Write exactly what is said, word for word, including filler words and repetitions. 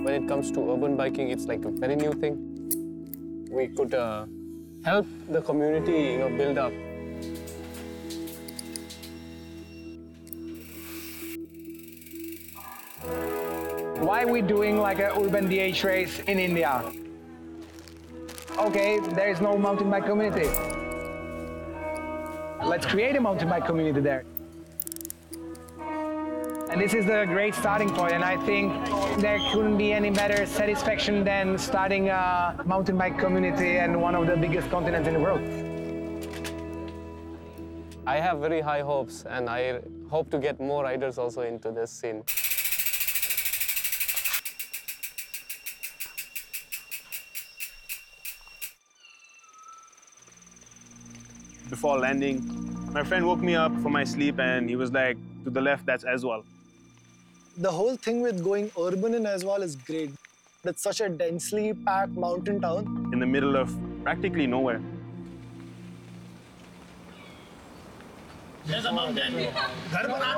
when it comes to urban biking, it's like a very new thing. We could uh, help the community, you know, build up. Why are we doing like an urban D H race in India? Okay, there is no mountain bike community. Let's create a mountain bike community there. And this is the great starting point, and I think there couldn't be any better satisfaction than starting a mountain bike community in one of the biggest continents in the world. I have very high hopes, and I hope to get more riders also into this scene. Before landing, my friend woke me up from my sleep and he was like, to the left, that's Aizawl. The whole thing with going urban in Aizawl is great. It's such a densely packed mountain town. In the middle of practically nowhere. There's a mountain.